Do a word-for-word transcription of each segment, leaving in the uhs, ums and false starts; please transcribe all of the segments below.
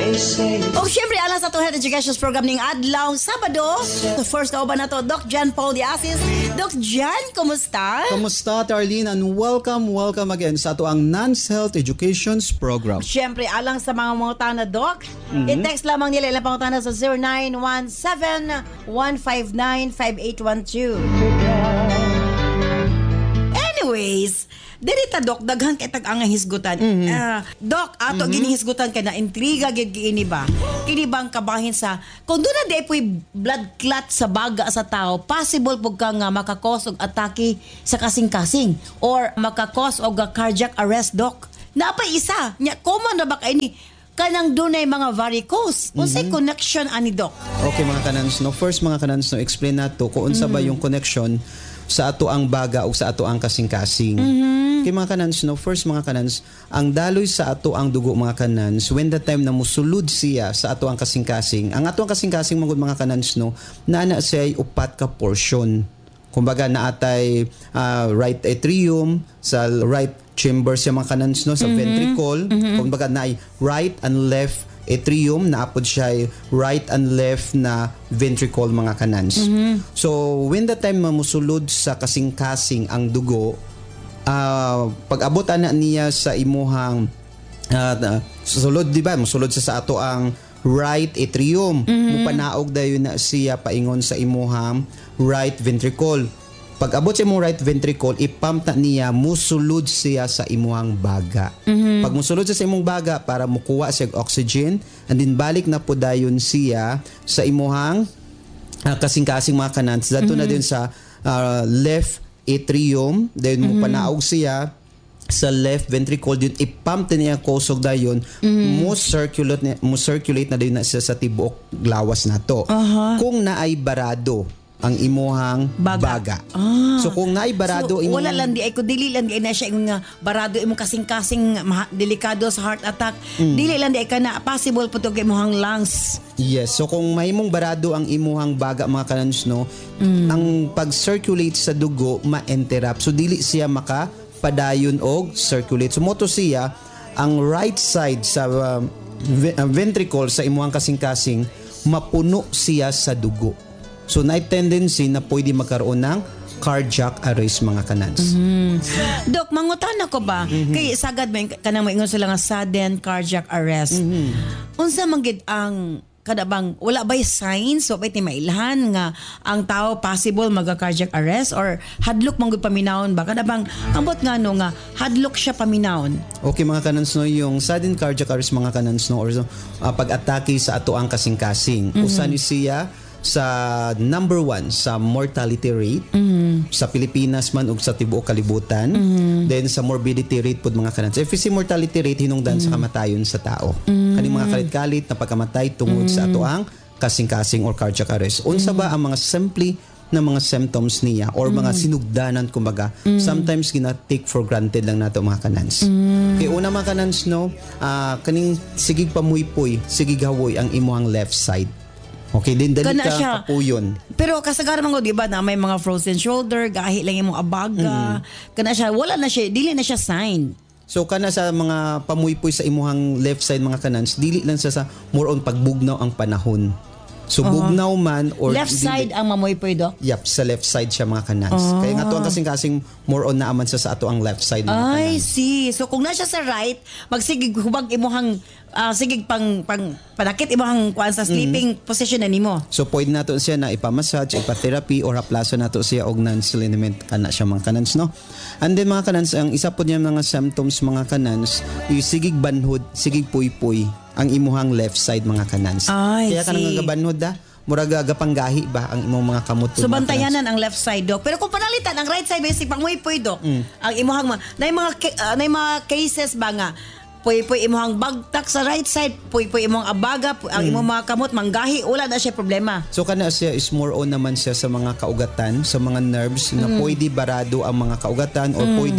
O syempre, alang sa itong Health Education Program ning Adlaw, Sabado. So first na ba na to, Doc John Paul Diasis. Doc John, kumusta? Kumusta, Tarlene? And welcome, welcome again sa ito ang Nance Health Education Program. Syempre, alang sa mga mga na Doc, mm-hmm. i-text lamang nila ilang pangutana sa zero nine one seven, one five nine, five eight one two. Anyways, dirita Doc, daghan kay tag-ang hisgutan. Mm-hmm. Uh, Doc, ato mm-hmm. ginihisgutan ka na intriga gid kini ba? Kini bang kabahin sa kung doon na di po'y blood clot sa baga sa tao, possible pug ka nga makakos og atake sa kasing-kasing or makakos og cardiac arrest, Doc. Napay isa, nya common na ba kay ni kanang dunay mga varicose. Unsay mm-hmm. connection ani, Doc? Okay mga kanans, no. First mga kanans, no, explain nato kung unsa mm-hmm. ba yung connection sa ato ang baga o sa ato ang kasing-kasing. Mm-hmm. Kay mga kanans, no, first mga kanans, ang daloy sa ato ang dugo mga kanans, when the time na musulod siya sa ato ang kasing-kasing, ang ato ang kasing-kasing mga mga kanans, no, naana siya ay upat ka portion. Kumbaga naatay uh, right atrium, sa right chamber siya mga kanans, no, sa mm-hmm. ventricle, mm-hmm. kumbaga na ay right and left atrium, naapod siya ay right and left na ventricle mga kanans. Mm-hmm. So when the time mamusulod sa kasing-kasing ang dugo, uh, pag-abot ana niya sa imuhang uh, sulod, di ba? Musulod sa sa ato ang right atrium. Mm-hmm. Mupanaog dayon na siya paingon sa imuhang right ventricle. Pag-abot sa imong right ventricle, ipump na niya, musulod siya sa imuhang baga. Mm-hmm. Pag musulod siya sa imong baga, para mukuha siya oxygen, and then balik na po dayon siya sa imuhang uh, kasing-kasing mga kanans. Dato mm-hmm. na din sa uh, left atrium, then mm-hmm. mupanaog siya sa left ventricle, din ipump na niya kusog dayon, mm-hmm. mo circulate na, mo circulate na din na siya sa tibuok lawas nato. Uh-huh. Kung naay barado ang imuhang baga. baga. Ah. So kung naay barado so, imong wala lang di ay ko dili lang di ay na siya yung uh, barado imong kasing-kasing maha, delikado sa heart attack. Mm. Dili lang di ay kana possible po to imong lungs. Yes. So kung may imong barado ang imuhang baga mga kanans, no, mm. ang pag-circulate sa dugo ma-interrupt. So dili siya maka padayon og circulate. So moto siya ang right side sa uh, ventricle sa imuhang kasing-kasing mapuno siya sa dugo. So, na tendency na pwede magkaroon ng cardiac arrest mga kanans. Mm-hmm. Dok, mangutan ako ba? Mm-hmm. Kay sagad ba kanang maingon sila nga sudden cardiac arrest. Mm-hmm. Unsa man gid ang kada bang wala bay signs so pwede mailhan nga ang tao possible magka-cardiac arrest or hadlok man gud paminawon ba kada bang ambot nga no nga hadlok siya paminawon? Okay mga kanans, no, yung sudden cardiac arrest mga kanans, no, or uh, pag-atake sa ato ang kasing-kasing. Mm-hmm. Usa ni siya sa number one sa mortality rate, mm-hmm. sa Pilipinas man ug sa tibuok kalibutan, mm-hmm. then sa morbidity rate pud mga kanans. If si mortality rate hinungdan mm-hmm. sa kamatayon sa tao, mm-hmm. kaning mga kalit-kalit na pagkamatay tungod mm-hmm. sa ato ang kasing-kasing or cardiac arrest. Unsa ba ang mga simply na mga symptoms niya or mm-hmm. mga sinugdanan kumbaga, mm-hmm. sometimes gina-take for granted lang nato mga kanans. Mm-hmm. Kay una mga kanans, no, uh, kaning sigig pamuy-puy, sigig hawoy ang imuhang left side. Okay, din dali ka kapuyon. Pero kasagaran mo, di ba, na may mga frozen shoulder, gahi lang yung mga abaga. Mm-hmm. Kana siya, wala na siya, dili na siya sign. So kana sa mga pamuy-puy sa imuhang left side mga kanans, dili lang siya sa more on pagbugnaw ang panahon. So uh-huh. bugnaw man or left side ang mamuy-puy, Doc? Yep, sa left side siya mga kanans. Uh-huh. Kaya nga to ang kasing-kasing more on naaman siya sa ato ang left side mga kanans. I see. So kung na siya sa right, magsigig hubag imuhang uh, sigig pang pang panakit imuhang kuan sa sleeping mm-hmm. position na nimo. So pwede nato siya na ipa-massage, ipa-therapy or haplaso nato siya og non-liniment kana siya mga kanans, no. And then mga kanans, ang isa po niya mga symptoms mga kanans, yung sigig banhod, sigig puy-puy ang imuhang left side mga kanans. Ay, kaya kanang gabanhod da, muraga gapanggahi ba ang imong mga kamot. So bantayanan ang left side, Doc. Pero kung panalitan ang right side basic pangmuy-puy, Doc. Mm. Ang imuhang na mga uh, na mga cases ba nga puy-puy imuhang bagtak sa right side, puy-puy imong abaga, puy, ang imong mga kamot manggahi, wala na siya problema. So kana siya is more on naman siya sa mga kaugatan, sa mga nerves mm. na pwede barado ang mga kaugatan or mm. pwede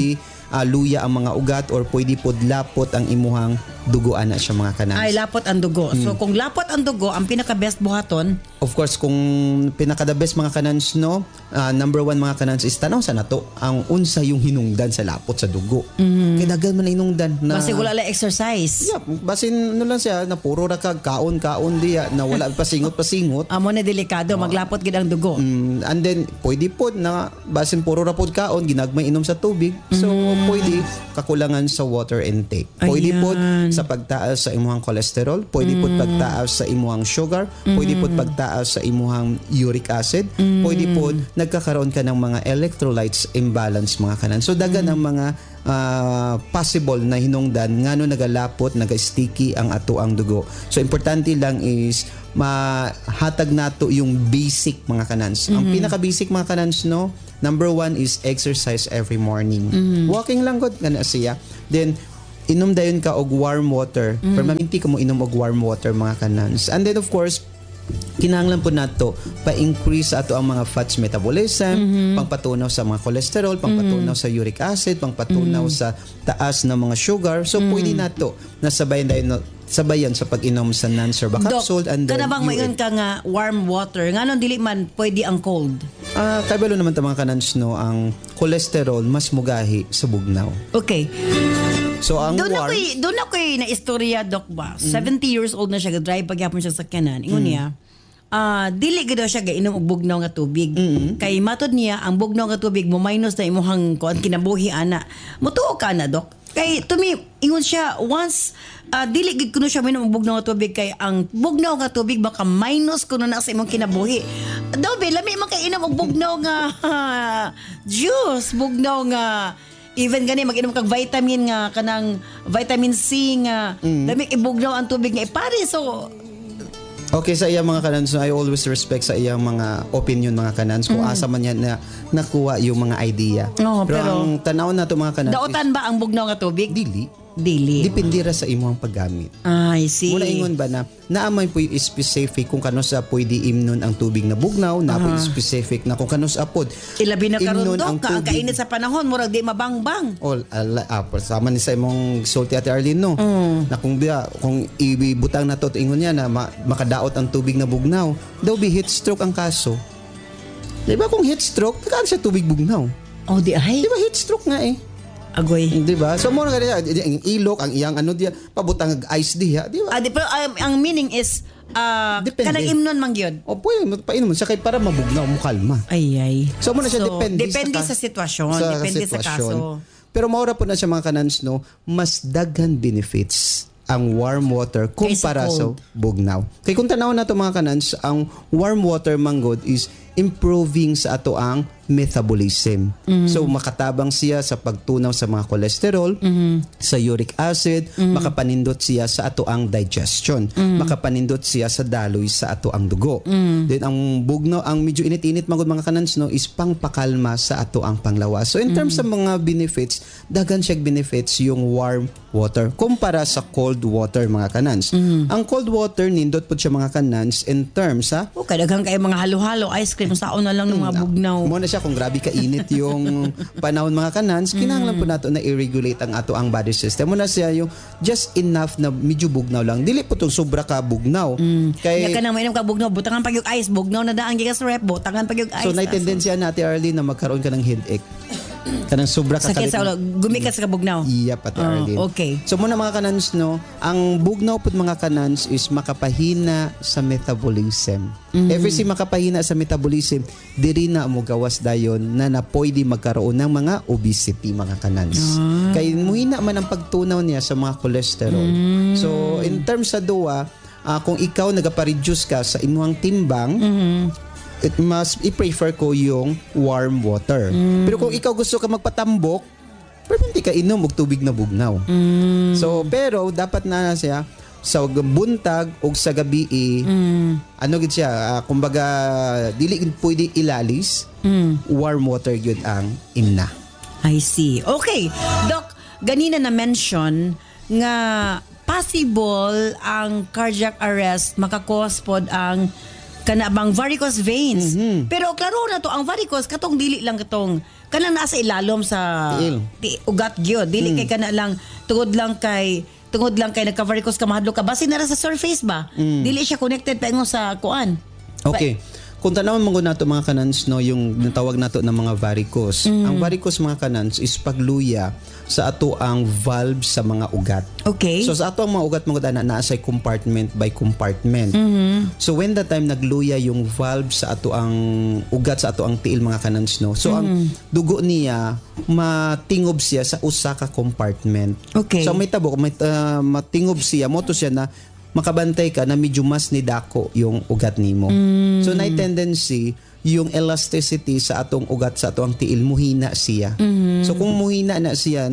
ah, luya ang mga ugat or pwede pod lapot ang imuhang dugo ana siya mga kanans. Ay, lapot ang dugo. So, kung lapot ang dugo, ang pinaka-best buhaton, Of course, kung pinaka the best mga kanans no, ah, number one mga kanans is tanaw sa nato ang unsa yung hinungdan sa lapot sa dugo. Kay dagan man na hinungdan na basi wala lang exercise. Yeah, basin no lang siya na puro ra kag kaon-kaon diya na wala pasingot-pasingot. Amo na delikado, maglapot gid ang dugo. Mm, and then pwede pod na basin puro ra pod kaon ginagmay inom sa tubig. So pwede kakulangan sa water intake. Pwede Ayan. pod sa pagtaas sa imuhang cholesterol, pwede pod pagtaas sa imuhang sugar, pwede pod pagtaas sa imuhang uric acid, pwede pod nagkakaroon ka ng mga electrolytes imbalance mga kanan. So dagan ang mga uh, possible na hinungdan ngano nagalapot, naga-sticky ang ato ang dugo. So importante lang is mahatag nato yung basic mga kanans. Ang pinaka-basic mga kanans no, number one is exercise every morning. Walking lang gud kana siya. Then inom dayon ka og warm water. Permanente ka mo inom og warm water mga kanans. And then of course kinahanglan po nato pa-increase ato ang mga fats metabolism, mm-hmm. pangpatunaw sa mga cholesterol, pangpatunaw mm-hmm. sa uric acid, pangpatunaw mm-hmm. sa taas ng mga sugar. So mm-hmm. pwede nato nasabayan dayon sabayan sa pag-inom sa non-serba capsule and then kana bang mayon ka nga warm water nganon dili man pwede ang cold. Ah, uh, kabalo naman ta mga kanans no, ang cholesterol mas mugahi sa bugnaw. Okay. So ang doon warm, ako'y, doon ako'y na istorya, Doc ba? Mm-hmm. seventy years old na siya, drive pagyapon siya sa kanan. Ingon niya, ah, dili gid daw siya gainom og bugnaw nga tubig. Mm-hmm. Kay matod niya, ang bugnaw nga tubig mo minus na imuhang kuan kinabuhi ana. Mutuo ka na, Doc. Kay to me, ingon siya, once uh, dili gid kuno siya minom og bugnaw nga tubig kay ang bugnaw nga tubig baka minus kuno na sa imong kinabuhi. Daw be lami man kay inom og bugnaw nga juice, bugnaw nga even gani mag-inom kag vitamin nga kanang vitamin C nga mm. dami ibugnaw ang tubig nga ipare. So okay, sa iyang mga kanans, I always respect sa iyang mga opinion mga kanans kung mm. asa man yan na nakuha yung mga idea. No, pero, pero ang tanaw na to mga kanans daotan ba ang bugnaw nga tubig? Dili. Dili. Depende ra sa imong paggamit. Ah, I see. Muna ingon ba na naamay po yung specific kung kano sa pwede imnon ang tubig na bugnaw, na po specific na kung kano sa pod. Ilabi na karon Dok, ka ang kainit sa panahon murag di mabangbang. All ala ah, sama ni sa imong sulti Ate Arlene no. Mm. Na kung biya kung ibutang na to ingon niya na ma, makadaot ang tubig na bugnaw, daw be heat stroke ang kaso. Di ba kung heat stroke, kaan siya tubig bugnaw? Oh, di ay. Di ba heat stroke nga eh? Agoy. Di ba? So mo na kaya ang ilok, ang iyang ano diya, pabutang ag ice diha, di ba? Ah, di, pero um, ang meaning is uh, kanang imnon man gyud. O pwede painom sa kay para mabugnaw mo kalma. Ay ay. So mo na siya so, depende, depende sa, sa sitwasyon, sa depende sitwasyon. sa kaso. Pero maura po na siya mga kanans no, mas daghan benefits ang warm water kumpara sa bugnaw. Kay kung tanaw na to mga kanans, ang warm water manggod is improving sa ato ang metabolism. Mm-hmm. So makatabang siya sa pagtunaw sa mga cholesterol, mm-hmm. sa uric acid, mm-hmm. makapanindot siya sa ato ang digestion, mm-hmm. makapanindot siya sa daloy sa ato ang dugo. Mm-hmm. Then ang bugnaw, ang medyo init-init magud mga kanans no, is pangpakalma sa ato ang panglawas. So in terms mm-hmm. sa mga benefits, daghan siya benefits yung warm water kumpara sa cold water mga kanans. Mm-hmm. Ang cold water nindot pud siya mga kanans in terms ha. Okay, daghan kay mga halo-halo ice cream saon na lang ng mga bugnaw. Mo na siya kung grabe ka init yung panahon mga kanans, kinahanglan po nato na i-regulate ang ato ang body system. Mo na siya yung just enough na medyo bugnaw lang. Dili po tong sobra ka bugnaw. Mm. Kay ya kanang mainom ka bugnaw, butangan pag yung ice, bugnaw na daan gigas rep, butangan pag yung ice. So naitendensya natin Arlene na magkaroon ka ng headache. Kanang sobra ka sakit sa ulo, gumikas ka bugnaw. Iya pati oh, Arlene. Okay. So muna mga kanans no, ang bugnaw pud mga kanans is makapahina sa metabolism. Mm-hmm. Every si makapahina sa metabolism, diri na mo gawas dayon na na pwede magkaroon ng mga obesity mga kanans. Ah. Kay muhina man ang pagtunaw niya sa mga cholesterol. Mm-hmm. So in terms sa duwa, uh, kung ikaw nagapa-reduce ka sa imong timbang, mm-hmm. it must i-prefer ko yung warm water. Mm. Pero kung ikaw gusto ka magpatambok, pero hindi ka inom og tubig na bugnaw. Mm. So pero dapat na siya sa buntag o sa gabi eh, mm. ano gid siya, uh, kumbaga dili gid pwede ilalis, mm. warm water gyud ang imna. I see. Okay, Doc, ganina na mention nga possible ang cardiac arrest makakos pod ang kana bang varicose veins. Mhm. Pero klaro na to ang varicose katong dili lang katong kanang nasa ilalom sa Tiil. ti, ugat gyud. Dili kay kana lang tungod lang kay tungod lang kay nagka-varicose ka mahadlok ka basi na ra sa surface ba. Dili siya connected paingon sa kuan. Okay. Kung tanawin mo nato mga kanans no yung natawag nato ng mga varicose. Ang varicose mga kanans is pagluya sa ato ang valve sa mga ugat. Okay. So sa ato ang mga ugat mga ana naa say compartment by compartment. So when the time nagluya yung valve sa ato ang ugat sa ato ang tiil mga kanans no. So ang dugo niya matingob siya sa usa ka compartment. Okay. So may tabo may uh, matingob siya mo to siya na makabantay ka na medyo mas nidako yung ugat nimo. Mm. So na tendency yung elasticity sa atong ugat sa atong tiil muhina siya. Mm-hmm. So kung muhina na siya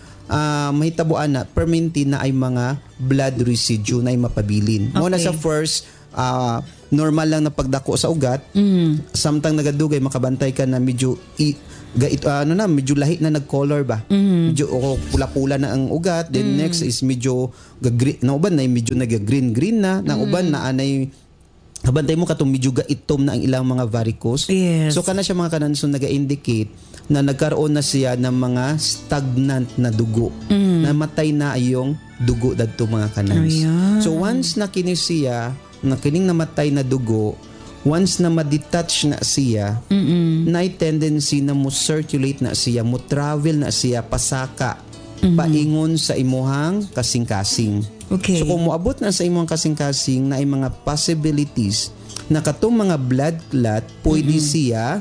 uh, mahitabuan na permanente na ay mga blood residue na ay mapabilin. Okay. Mo na sa first uh, normal lang na pagdako sa ugat. Mm. Samtang nagadugay makabantay ka na medyo i- Ga, ito, ano na, medyo lahi na nag-color ba? Mm-hmm. Medyo oh, pula-pula na ang ugat. Then mm-hmm. next is medyo gagri- na uban na medyo nag-green-green na. Na uban mm-hmm. na anay kabantay mo katong medyo gaitom na ang ilang mga varicose. Yes. So kana siya mga kananson naga-indicate na nagkaroon na siya ng mga stagnant na dugo. Mm-hmm. Namatay na yung dugo dadto mga kanans. Ayan. So once na kini siya, na kining namatay na dugo, once na ma-detach na siya, mm-mm. na tendency na mo circulate na siya, mo travel na siya pasaka, mm-hmm. paingon sa imuhang kasing-kasing. Okay. So kung moabot na sa imuhang kasing-kasing na ay mga possibilities na katong mga blood clot, pwede mm-hmm. siya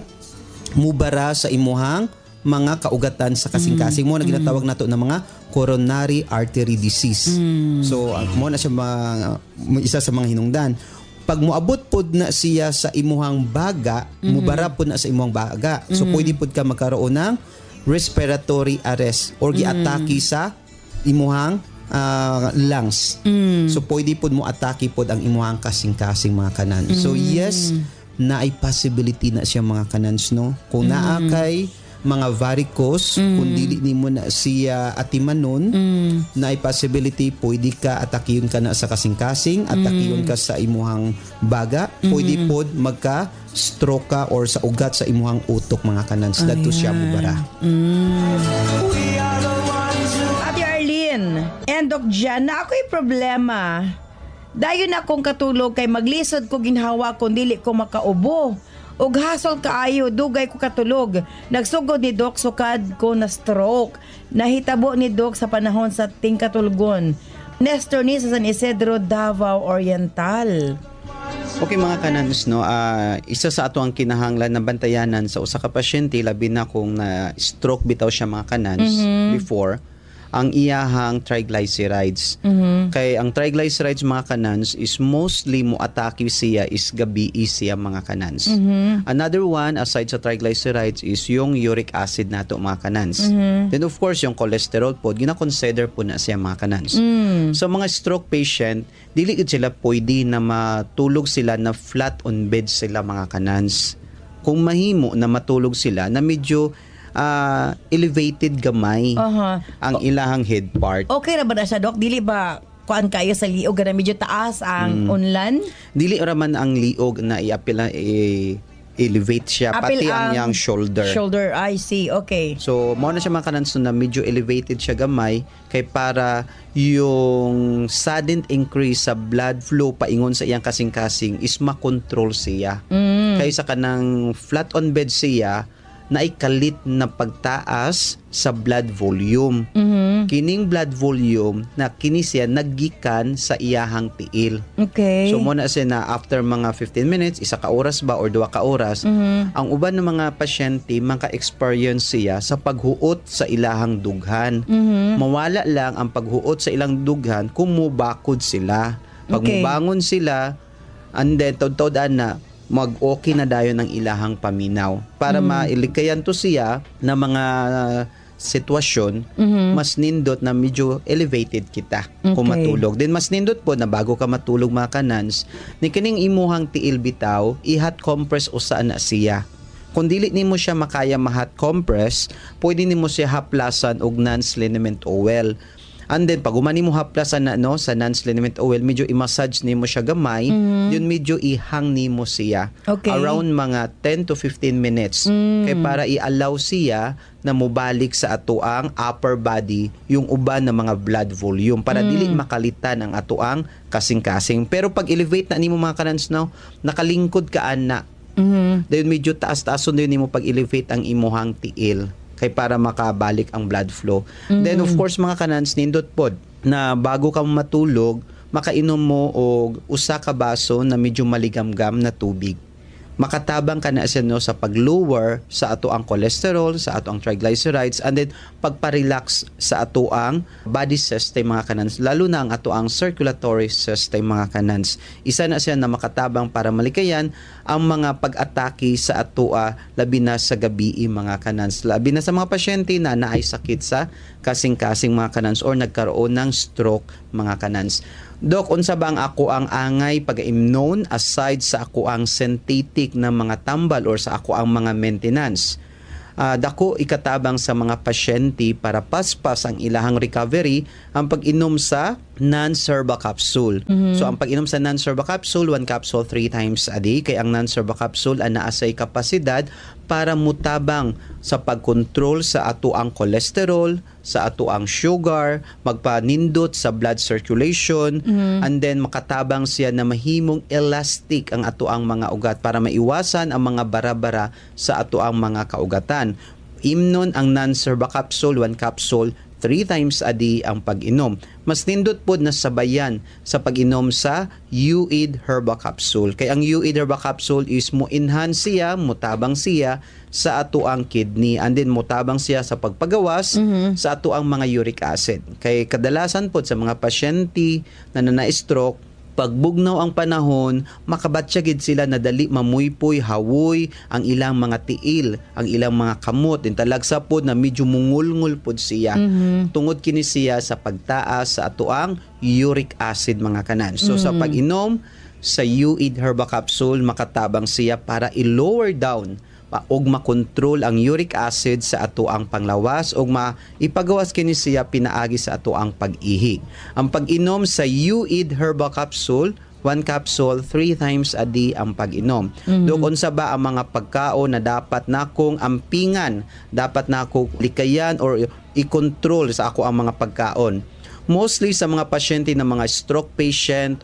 mubara sa imuhang mga kaugatan sa kasing-kasing. Mm-hmm. Mo na ginatawag nato na mga coronary artery disease. Mm-hmm. So mo na siya mga, isa sa mga hinungdan. Pag moabot pod na siya sa imuhang baga, mm-hmm. mubara pod na sa imuhang baga. So mm-hmm. pwede pod ka magkaroon ng respiratory arrest or giatake mm-hmm. sa imuhang uh, lungs. Mm-hmm. So pwede pod mo atake pod ang imuhang kasing-kasing mga kanan. Mm-hmm. So yes, na ay possibility na siya mga kanans no. Kung mm-hmm. naa kay mga varicose, mm. kung dili nimo na siya atimanon, mm. na ay possibility pwede ka atakiyon ka na sa kasing-kasing, atakiyon ka sa imuhang baga, mm. pwede pod magka stroke ka or sa ugat sa imuhang utok mga kanans, dadto siya mubara. Mm. Ate Arlene, and Doc Jan, na ako'y problema. Dayon akong katulog kay maglisod ko ginhawa kung dili ko makaubo. Og hasol kaayo, dugay ko katulog. Nagsugod ni Doc sukad ko na stroke. Nahitabo ni Doc sa panahon sa tingkatulgon. Nestor ni sa San Isidro, Davao Oriental. Okay mga kanans no, uh, isa sa ato ang kinahanglan na bantayanan sa usa ka pasyente labi na kung na stroke bitaw siya mga kanans mm-hmm. before ang iyahang triglycerides. Mm-hmm. Kay ang triglycerides mga kanans is mostly mo atake siya is gabi siya mga kanans. Mm-hmm. Another one aside sa triglycerides is yung uric acid nato mga kanans. Mm-hmm. Then of course yung cholesterol po gina-consider po na siya mga kanans. Mm-hmm. So mga stroke patient, dili gid sila pwede na matulog sila na flat on bed sila mga kanans. Kung mahimo na matulog sila na medyo Uh, elevated gamay uh-huh. ang ilahang head part. Okay ra ba na siya, Doc? Dili ba kuan kayo sa liog na medyo taas ang mm. unlan? Dili ra man ang liog na i-apila i- elevate siya Apil pati ang yang shoulder. Shoulder, I see. Okay. So mo na siya mga kananso na medyo elevated siya gamay kay para yung sudden increase sa blood flow paingon sa iyang kasing-kasing is makontrol siya. Mm. Kay sa kanang flat on bed siya na ikalit na pagtaas sa blood volume. Mm-hmm. Kining blood volume na kini siya naggikan sa iyahang tiil. Okay. So mo na siya na after mga fifteen minutes, isa ka oras ba or duwa ka oras, mm-hmm. ang uban ng mga pasyente maka-experience siya sa paghuot sa ilahang dughan. Mm-hmm. Mawala lang ang paghuot sa ilang dughan kung mubakod sila. Pag okay. mubangon sila, and then tod-todan na mag-okay na dayon ng ilahang paminaw para mm. mailikayan to siya na mga uh, sitwasyon mm-hmm. mas nindot na medyo elevated kita okay. kung matulog. Then mas nindot po na bago ka matulog mga kanans, ni kining imuhang tiil bitaw, i-hot compress usa na siya. Kung dili nimo siya makaya ma-hot compress, pwede nimo siya haplasan og non-liniment oil. And then pag umani mo haplas sa na, no, sa Nance liniment oil, medyo i-massage nimo siya gamay, mm. yun medyo ihang nimo siya. Okay. Around mga ten to fifteen minutes. Mm. Kay para i-allow siya na mubalik sa atoang upper body yung uban ng mga blood volume para mm. dili makalitan ang atoang kasing-kasing. Pero pag elevate na nimo mga kanans, no, nakalingkod ka ana. Mm-hmm. Dahil medyo taas-taason din nimo pag elevate ang imuhang tiil kay para makabalik ang blood flow. Mm-hmm. Then of course mga kanans, nindot pod na bago ka matulog, makainom mo og usa ka baso na medyo maligamgam na tubig. Makatabang ka na siya, no, sa pag-lower sa ato ang cholesterol, sa ato ang triglycerides, and then pagpa-relax sa ato ang body system mga kanans, lalo na ang ato ang circulatory system mga kanans. Isa na siya na makatabang para malikayan ang mga pag-atake sa ato a, labi na sa gabi mga kanans. Labi na sa mga pasyente na naay sakit sa kasing-kasing mga kanans or nagkaroon ng stroke mga kanans. Dok, unsa ba ang ako ang angay pag-imnon aside sa ako ang synthetic na mga tambal or sa ako ang mga maintenance? Uh, dako ikatabang sa mga pasyente para paspas ang ilahang recovery ang pag-inom sa non-serba capsule. Mm-hmm. So ang pag-inom sa non-serba capsule, one capsule three times a day. Kaya ang non-serba capsule ang naasay kapasidad para mutabang sa pag-control sa ato ang cholesterol, sa ato ang sugar, magpanindot sa blood circulation, mm-hmm. and then makatabang siya na mahimong elastic ang ato ang mga ugat para maiwasan ang mga bara-bara sa ato ang mga kaugatan. Imnon ang non-serba capsule, one capsule three times a day ang pag-inom. Mas nindot pod na sabayan sa pag-inom sa U I D Herba Capsule. Kaya ang U I D Herba Capsule is mo enhance siya, mutabang siya sa ato ang kidney, and then mutabang siya sa pagpagawas mm-hmm. sa ato ang mga uric acid. Kay kadalasan pod sa mga pasyente na na-stroke, pagbugnaw ang panahon, makabatsyagid sila na dali mamuypoy, hawoy, ang ilang mga tiil, ang ilang mga kamot, intalagsa pod na medyo mungulngul pod siya. Mm-hmm. Tungod kini siya sa pagtaas sa atoang uric acid mga kanan. So mm-hmm. sa pag-inom sa U I D Herba Capsule, makatabang siya para i-lower down og makontrol ang uric acid sa ato ang panglawas og maipagawas kini siya pinaagi sa ato ang pag-ihi. Ang pag-inom sa U I D Herba Capsule, one capsule three times a day ang pag-inom. Mm-hmm. Doon sa ba ang mga pagkaon na dapat nakong ampingan, dapat nako likayan or i-control sa ako ang mga pagkaon. Mostly sa mga pasyente na mga stroke patient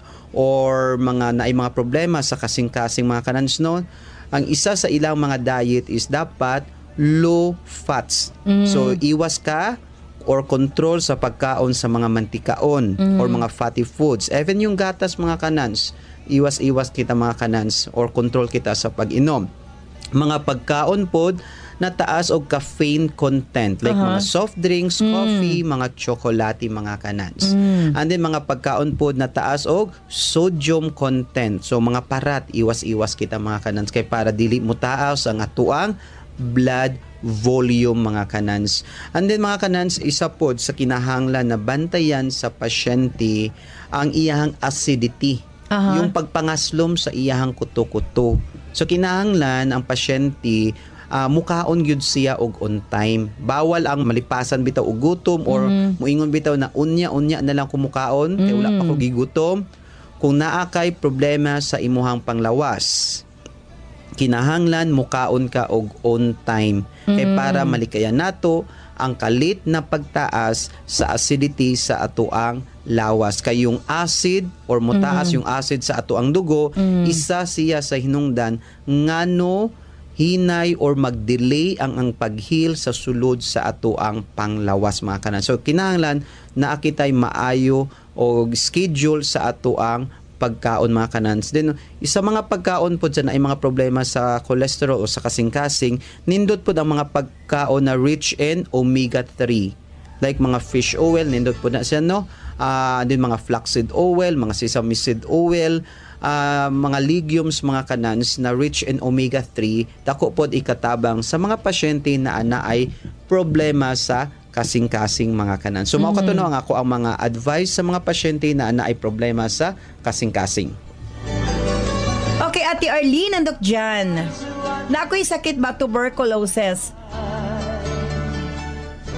or mga naay mga problema sa kasing-kasing mga kanans, no, ang isa sa ilang mga diet is dapat low fats. Mm. So, iwas ka or control sa pagkaon sa mga mantikaon mm. or mga fatty foods. Even yung gatas mga kanans, iwas-iwas kita mga kanans or control kita sa pag-inom. Mga pagkaon pod na taas og caffeine content like uh-huh. mga soft drinks, mm. coffee, mga tsokolate mga kanans. Mm. And then mga pagkaon pod na taas og sodium content. So mga parat, iwas-iwas kita mga kanans kay para dili mo taas ang atuang blood volume mga kanans. And then mga kanans, isa pod sa kinahanglan na bantayan sa pasyente ang iyahang acidity. Uh-huh. Yung pagpangaslom sa iyahang kuto-kuto. So kinahanglan ang pasyente Uh, mukaon gyud siya og on time. Bawal ang malipasan bitaw og gutom or mm. muingon bitaw na unya-unya na lang kumukaon mm. kay wala pa ko gigutom. Kung naa kay problema sa imuhang panglawas, kinahanglan mukaon ka og on time mm. kay para malikayan nato ang kalit na pagtaas sa acidity sa atoang lawas. Kay yung acid or mutaas mm. yung acid sa atoang dugo, mm. isa siya sa hinungdan ngano hinay or mag-delay ang ang pag-heal sa sulod sa ato ang panglawas mga kanan. So kinahanglan na akitay maayo o schedule sa ato ang pagkaon mga kanans. Then isa mga pagkaon po dyan ay mga problema sa cholesterol o sa kasing-kasing, nindot po ang mga pagkaon na rich in omega three. Like mga fish oil, nindot po na siya, no? Uh, din mga flaxseed oil, mga sesame seed oil, uh, mga legumes, mga kanans na rich in omega three, dako pod ikatabang sa mga pasyente na ana ay problema sa kasing-kasing mga kanan. So, mm-hmm. mao katuno ang ako ang mga advice sa mga pasyente na ana ay problema sa kasing-kasing. Okay, Ate Arlene, nandok dyan. Na ako'y sakit ba tuberculosis?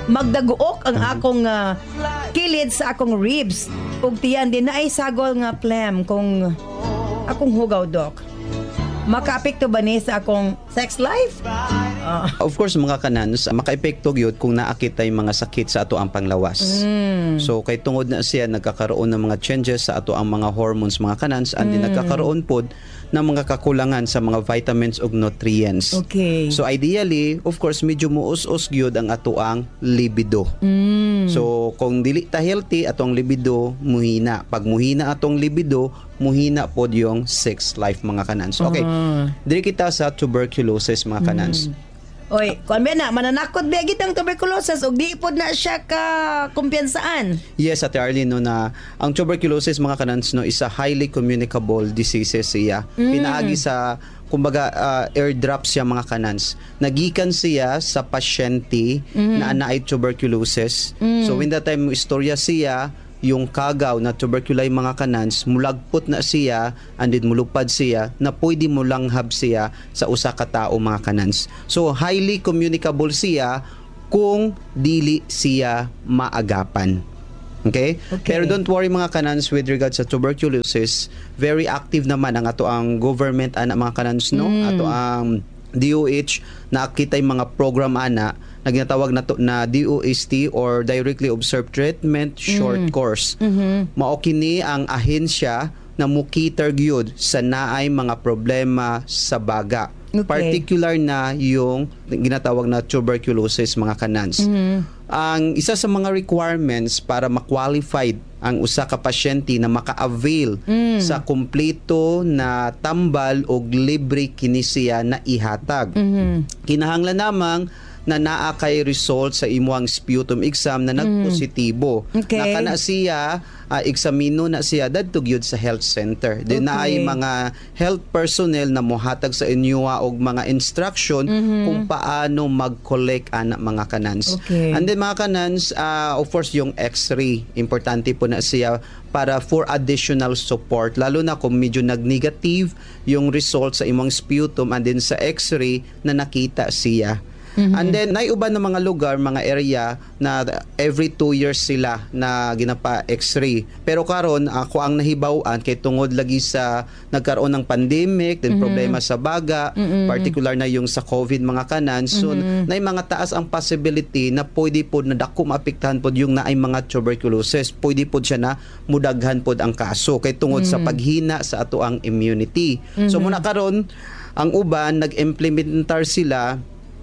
magdaguok ang akong ah, kilid sa akong ribs ug tiyan din na ay sagol nga phlegm kung akong hugaw, Doc. Makaapekto ba ni sa akong sex life? Ah. Of course, mga kanans, maka-epekto gyud kung naakita yung mga sakit sa ato ang panglawas. Mm. So, kay tungod na siya, nagkakaroon ng mga changes sa ato ang mga hormones, mga kanans, and mm. nagkakaroon pod ng mga kakulangan sa mga vitamins ug nutrients. Okay. So, ideally, of course, medyo muus-us gyud ang ato ang libido. Mm. So, kung dili ta healthy, atong libido muhina. Pag muhina atong libido, muhina pod yung sex life, mga kanans. Okay. Uh. Diri kita sa tuberculosis, mga kanans. Mm. Oy, kuan ba na mananakot ba gid ang tuberculosis ug di pod na siya ka kumpiyansaan? Yes, Ate Arlene, no, na ang tuberculosis, mga kanans, no, is a highly communicable diseases siya. Mm. Pinaagi sa kumbaga uh, airdrop siya, mga kanans. Nagikan siya sa pasyente mm. na anaay tuberculosis. Mm. So when that time mo istorya siya, yung kagaw na tuberculosis, mga kanans, mulagpot na siya and then mulupad siya na pwede mo langhab siya sa usa ka tao, mga kanans. So highly communicable siya kung dili siya maagapan. Okay? Okay. Pero don't worry, mga kanans, with regards sa tuberculosis, very active naman ang ato ang government, ana, mga kanans, no? Mm. Ato ang D O H, nakita yung mga program, ana, na ginatawag na, to, na D O S T or Directly Observed Treatment Short mm. Course. Mm-hmm. Mao kini ang ahensya na mukiter gyud sa naay mga problema sa baga. Okay. Particular na yung ginatawag na tuberculosis, mga kanans. Mm-hmm. Ang isa sa mga requirements para ma-qualified ang usa ka pasyente na maka-avail mm. sa kumpleto na tambal o libre kini siya na ihatag. Mm-hmm. Kinahanglan namang na naa kay result sa imuang sputum exam na nagpositibo. Mm. Okay. Na kana siya uh, eksamino na siya dadto gyud sa health center. Then Okay. naay mga health personnel na mohatag sa inyo og mga instruction mm-hmm. kung paano mag-collect ana, mga kanans. Okay. And then, mga kanans, uh, of course yung X-ray, importante po na siya para for additional support, lalo na kung medyo nag-negative yung result sa imong sputum and then sa X-ray na nakita siya. Mm-hmm. And then, naiuban ng mga lugar, mga area na every two years sila na ginapa X-ray. Pero karon ako ang nahibaw-an kay tungod lagi sa nagkaroon ng pandemic, then mm-hmm. problema sa baga, mm-hmm. particular na yung sa COVID, mga kanan. So, mm-hmm. na mga taas ang possibility na pwede po na dako maapektahan po yung naay mga tuberculosis. Pwede po siya na mudaghan po ang kaso kay tungod mm-hmm. sa paghina sa ato ang immunity. Mm-hmm. So, muna karon ang uban, nag-implementar sila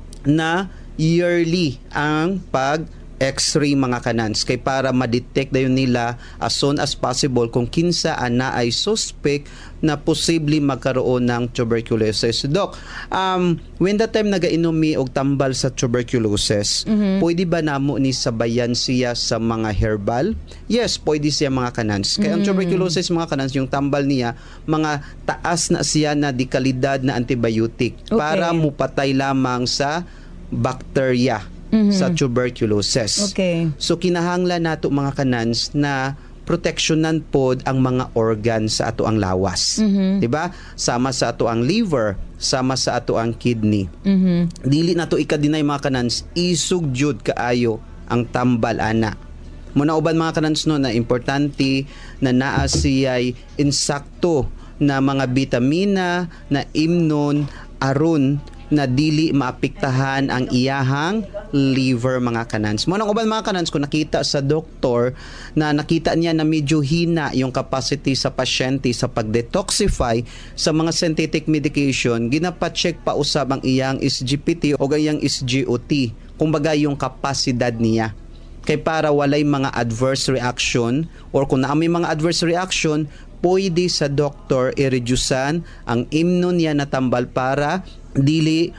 na yearly ang pag X-ray, mga kanans, kay para ma-detect dayon nila as soon as possible kung kinsa ana ay suspect na posible magkaroon ng tuberculosis. Doc, um, when that time nagainom mi og tambal sa tuberculosis, mm-hmm. pwede ba namo ni sabayan siya sa mga herbal? Yes, pwede siya, mga kanans. Kaya mm-hmm. ang tuberculosis, mga kanans, yung tambal niya, mga taas na siya na dekalidad na antibiotic okay. para mupatay lamang sa bacteria mm-hmm. sa tuberculosis. Okay. So kinahanglan nato, mga kanans, na proteksyonan pod ang mga organ sa ato ang lawas. Mm-hmm. 'Di ba? Sama sa ato ang liver, sama sa ato ang kidney. Mm-hmm. Dili nato ikadinay, mga kanans, isug jud kaayo ang tambal, ana. Muna uban, mga kanans, no, na importante na naa siya'y insakto na mga bitamina na imnon aron na dili maapektahan ang iyahang liver, mga kanans. Mo nang uban, mga kanans, kung nakita sa doktor na nakita niya na medyo hina yung capacity sa pasyente sa pag-detoxify sa mga synthetic medication, ginapa-check pa usab ang iyang S G P T o gayang S G O T, kumbaga yung kapasidad niya. Kay para walay mga adverse reaction, or kung naamay mga adverse reaction, pwede sa doktor i-reducean ang imnon niya na tambal para dili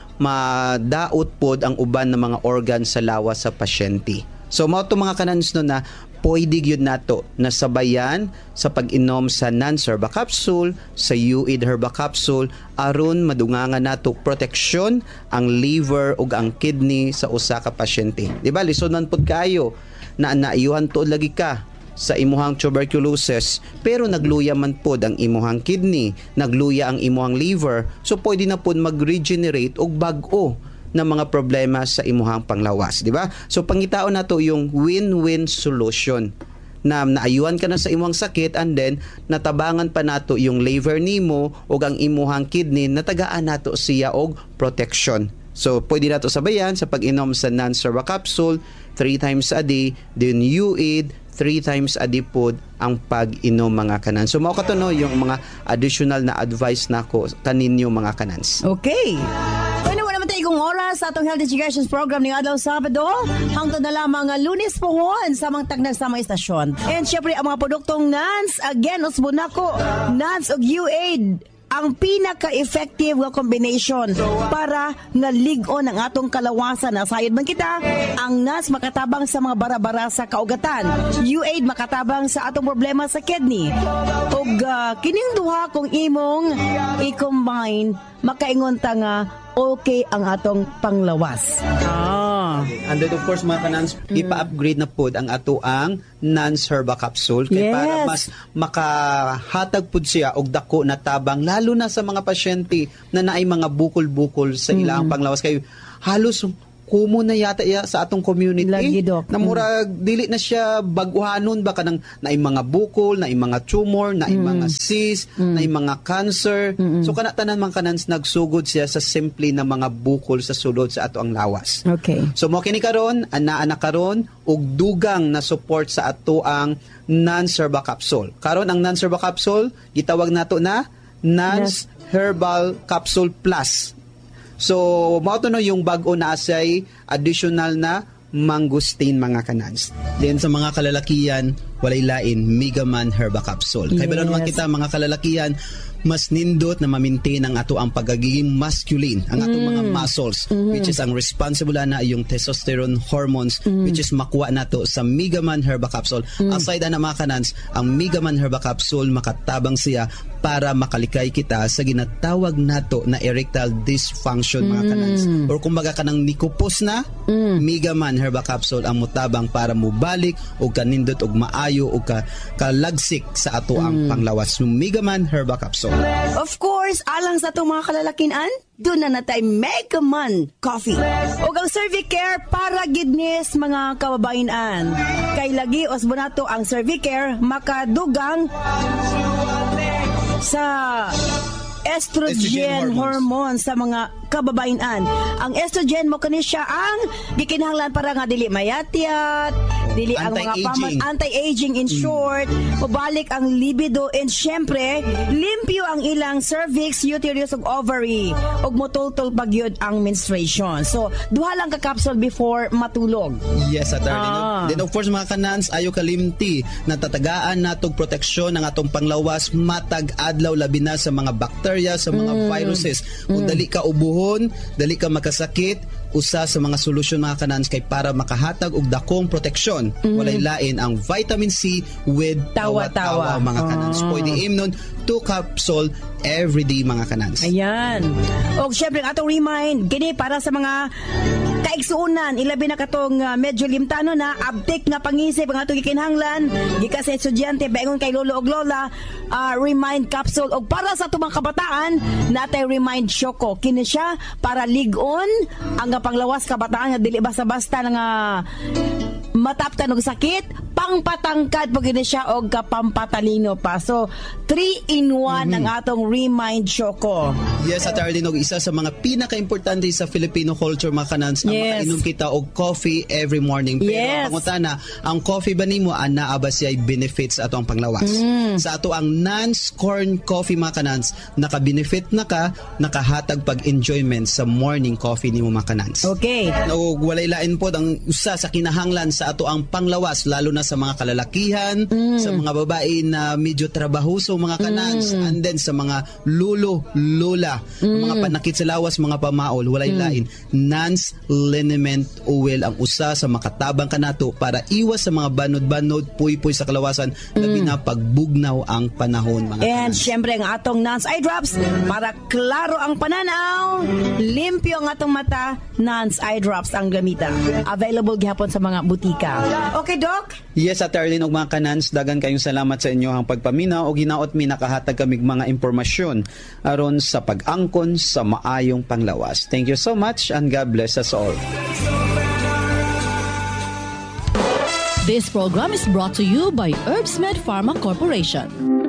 madaot pod ang uban ng mga organ sa lawas sa pasyente. So mao to, mga kanans, no, na pwede gyud nato na sabayan sa pag-inom sa Nanserba capsule, sa U I D Herba capsule, aron madungangan nato proteksyon ang liver ug ang kidney sa usa ka pasyente. Di ba, lisonan pod kayo na naayuhan to lagi ka sa imuhang tuberculosis, pero nagluya man pod ang imuhang kidney, nagluya ang imuhang liver, so pwede na pod mag-regenerate og bag-o ng mga problema sa imuhang panglawas, di ba? So pangitaon nato yung win-win solution na naayuhan ka na sa imong sakit and then natabangan pa nato yung liver nimo o ang imuhang kidney, natagaan nato siya og protection. So pwede nato sabayan sa pag-inom sa non-serva capsule three times a day, then U A D three times a day pod ang pag-inom mga kanan. So mao kato no yung mga additional na advice nako kaninyo mga kanans. Okay. Ano naman tayo kung oras sa atong health education program ni Adlaw Sabado hangtod na lamang nga Lunes pohon sa mga tagnag sa mga istasyon. And syempre ang mga produktong N A N S again usbon nako N A N S ug U A D ang pinaka-effective nga combination para nga lig-on ang atong kalawasan. Nasayod man kita, ang N A S makatabang sa mga bara-bara sa kaugatan. U A D makatabang sa atong problema sa kidney. Ug uh, kining duha kung imong i-combine, makaingon ta nga okay ang atong panglawas. Ah. And then of course mga kanans, mm. ipa-upgrade na pod ang ato ang N A N S Herba Capsule kay yes. para mas makahatag pod siya og dako na tabang lalo na sa mga pasyente na naay mga bukol-bukol sa ilang mm. panglawas kay halos kumo na yata ya sa atong community. Lagi, Doc. Na murag mm. dili na siya baguhanon ba kanang naay mga bukol, naay mga tumor, naay mm. mga cyst, mm. naay mga cancer. Mm-mm. So kana tanan man kanans nagsugod siya sa simple na mga bukol sa sulod sa ato ang lawas. Okay. So mo kini karon ana ana karon og dugang na support sa ato ang N A N S Herba Capsule. Karon ang N A N S Herba Capsule gitawag nato na N A N S yes. Herbal Capsule Plus. So, mao to no yung bag-o na asay additional na mangustin mga kanans. Then sa mga kalalakihan, walay lain Mega Man Herba Capsule. Kaya yes. ba naman kita mga kalalakihan, mas nindot na ma-maintain ang ato ang pagiging masculine, ang ato mm. mga muscles, mm-hmm. which is ang responsible na yung testosterone hormones, mm. which is makuha nato sa Mega Man Herba Capsule. Mm. Aside na mga kanans, ang Mega Man Herba Capsule makatabang siya para makalikay kita sa ginatawag nato na erectile dysfunction mga kanans. Mm. Or kumbaga kanang nikupos na, mm. Mega Man Herba Capsule ang mutabang para mubalik o kanindot og maayo o ka, kalagsik sa ato ang mm. panglawas. So, Mega Man Herba Capsule. Of course, alang sa itong mga kalalakinan, doon na natay Mega Man Coffee. O ang Cervicare para gidnis mga kababayan. Kay lagi osbonato ang Cervicare makadugang sa estrogen, estrogen hormone sa mga kababayan. Ang estrogen mo kani siya ang gikinahanglan para nga dili mayatyat, dili ang mga pamas, anti-aging in short, mabalik ang libido, and syempre limpyo ang ilang cervix, uterus ug ovary, ug motultol pagyud ang menstruation. So duha lang ka capsule before matulog. Yes, attorney. Ah. Then of course mga kanans, ayo kalimti na tatagaan natog proteksyon ng atong panglawas matag adlaw labi na sa mga bacteria, sa mga mm. viruses. Kung mm. dali ka ubuhon, dali ka makasakit, usa sa mga solusyon mga kanans kay para makahatag og dakong proteksyon. Mm. Walay lain ang vitamin C with tawa-tawa mga kanans. Oh. Pwede imnon two capsule every day mga kanans. Ayan. O syempre atong remind, gini para sa mga kaigsuunan, ilabi na katong uh, medyo limtano na abtik nga pangisip ang atong gikinahanglan gikan sa estudyante baingon kay lolo og lola, uh, remind capsule. Og para sa atong mga kabataan natay remind Choco, kini siya para lig-on ang panglawas kabataan nga dili basta-basta nga mataptan og sakit, pangpatangkad pag gini siya og kapampatalino pa. So three in one mm-hmm. ang atong remind Choco. Yes, at Arlene, og isa sa mga pinaka-importante sa Filipino culture mga kanans, ang yes. makainom kita og coffee every morning. Pero yes. ang pangutana, ang coffee ba nimo ana ba siya benefits ato ang panglawas? Mm. Sa ato ang non-corn coffee mga kanans, naka-benefit na ka, nakahatag pag-enjoyment sa morning coffee nimo mga kanans. Okay. O walay lain po ang usa sa kinahanglan sa ato ang panglawas, lalo na sa mga kalalakihan, mm. sa mga babae na medyo trabahoso mga kanans, mm. and then sa mga lulo, lola, mm. mga panakit sa lawas, mga pamaol, walay mm. lain. N A N S liniment oil ang usa sa makatabang kanato para iwas sa mga banod-banod, puy-puy sa kalawasan, mm. labi na pagbugnaw ang panahon mga and kanans. syempre ang atong N A N S eye drops para klaro ang pananaw, limpyo ang atong mata, Nance eye drops ang gamita. Available gihapon sa mga butika. Okay, Doc? Yes, Ate Arlene ug mga kanans, dagan kayong salamat sa inyo ang pagpaminaw o ginaot mi nakahatag kamig mga impormasyon aron sa pag-angkon sa maayong panglawas. Thank you so much and God bless us all. This program is brought to you by Herbsmed Pharma Corporation.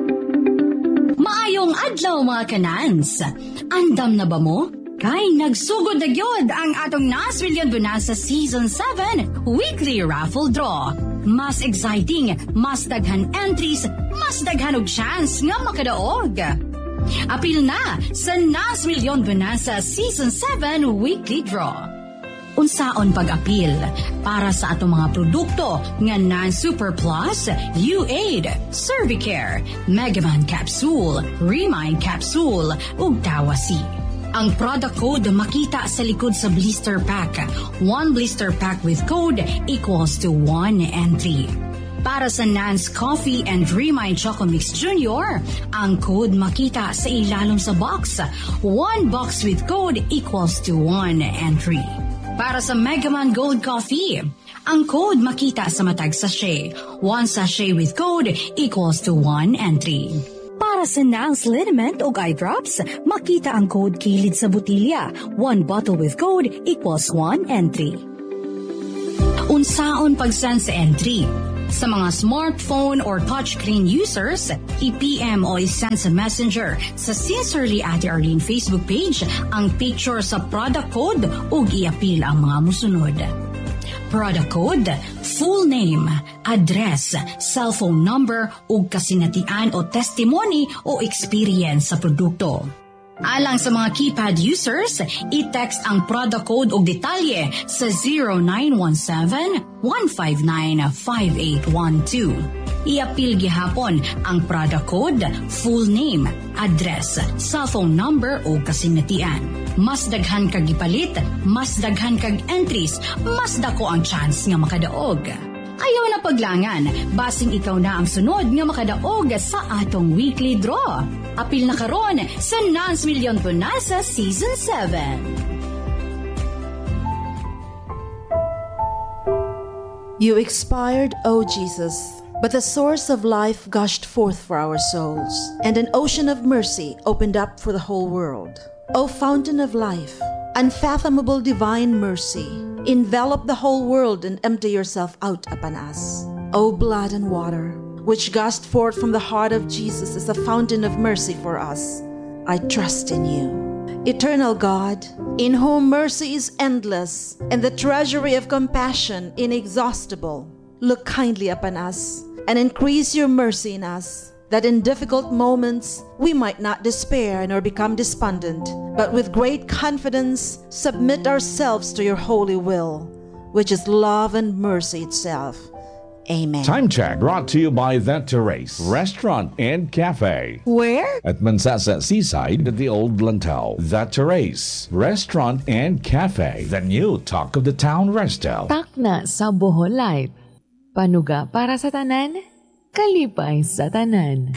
Maayong adlaw mga kanans. Andam na ba mo? Kay nagsugod na gyud ang atong Nas Million Bonanza Season seven Weekly Raffle Draw. Mas exciting, mas daghan entries, mas daghan og chance nga makadaog. Apil na sa Nas Million Bonanza Season seven Weekly Draw. Unsaon pag-apil para sa atong mga produkto nga Nan Super Plus, U-Aid, Cervicare, Megaman Capsule, Remind Capsule ug Tawasi. Ang product code makita sa likod sa blister pack. One blister pack with code equals to one entry. Para sa Nance Coffee and Remind Choco Mix Junior, ang code makita sa ilalom sa box. One box with code equals to one entry. Para sa Megaman Gold Coffee, ang code makita sa matag sachet. One sachet with code equals to one entry. Para sa Nance Liniment o eye drops, makita ang code kilid sa botilya. One bottle with code equals one entry. Unsaon pag-send sa entry? Sa mga smartphone or touchscreen users, i-P M o i-send sa Messenger sa Sincerely Ate Arlene Facebook page ang picture sa product code ug i-apil ang mga musunod. Product code, full name, address, cellphone number ug kasinatian o testimony o experience sa produkto. Alang sa mga keypad users, i-text ang product code o detalye sa zero nine one seven, one five nine, five eight one two. I-apil gihapon ang product code, full name, address, cellphone number o kasinatian. Mas daghan kag gipalit, mas daghan kag entries, mas dako ang chance nga makadaog. Ayaw na paglangan, basing ikaw na ang sunod nga makadaog sa atong weekly draw. Apil na karon sa Nance Million Bonanza Season seven. You expired, O Jesus, but the source of life gushed forth for our souls, and an ocean of mercy opened up for the whole world. O fountain of life, unfathomable divine mercy, envelop the whole world and empty yourself out upon us. O blood and water, which gushed forth from the heart of Jesus as a fountain of mercy for us, I trust in you. Eternal God, in whom mercy is endless and the treasury of compassion inexhaustible, look kindly upon us and increase your mercy in us, that in difficult moments we might not despair nor become despondent, but with great confidence submit ourselves to your holy will, which is love and mercy itself. Amen. Time check brought to you by The Terrace Restaurant and Cafe. Where? At Mansasa Seaside at the Old Lantau. The Terrace Restaurant and Cafe. The new talk of the town resto. Takna sa Bohol Light. Panuga para sa tanan, kalipay sa tanan.